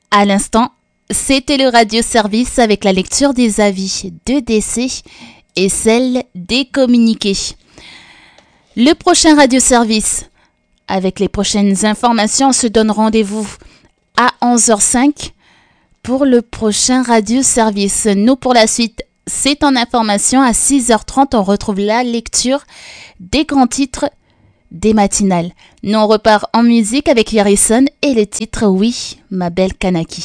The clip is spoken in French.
À l'instant, c'était le radio-service avec la lecture des avis de décès et celle des communiqués. Le prochain radio-service, avec les prochaines informations, se donne rendez-vous à 11h05 pour le prochain radio-service. Nous, pour la suite, c'est en information. À 6h30, on retrouve la lecture des grands titres des matinales. Nous, on repart en musique avec Harrison et le titre « Oui, ma belle Kanaki ».